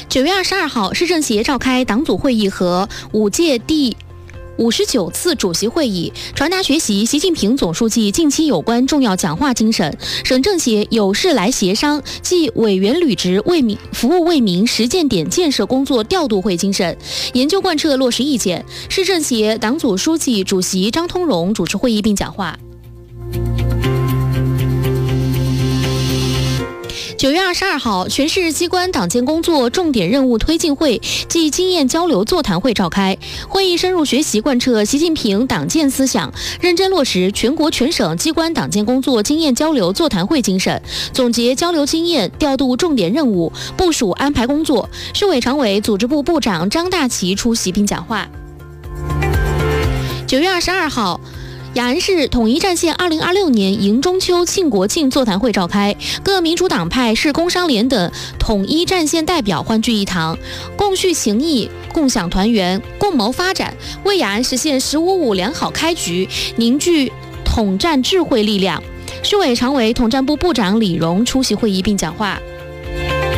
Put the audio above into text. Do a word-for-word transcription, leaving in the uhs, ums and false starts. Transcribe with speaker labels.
Speaker 1: 九月二十二号，市政协召开党组会议和五届第五十九次主席会议，传达学习习近平总书记近期有关重要讲话精神。省政协有事来协商暨委员履职为民服务为民实践点建设工作调度会精神，研究贯彻落实意见。市政协党组书记、主席张通荣主持会议并讲话。九月二十二号，全市机关党建工作重点任务推进会暨经验交流座谈会召开。会议深入学习贯彻习近平党建思想，认真落实全国全省机关党建工作经验交流座谈会精神，总结交流经验，调度重点任务，部署安排工作。市委常委、组织部部长张大奇出席并讲话。九月二十二号。雅安市统一战线二零二六年迎中秋庆国庆座谈会召开，各民主党派、市工商联等统一战线代表欢聚一堂，共叙情谊，共享团圆，共谋发展，为雅安实现“十五五”良好开局凝聚统战智慧力量。市委常委、统战部部长李荣出席会议并讲话。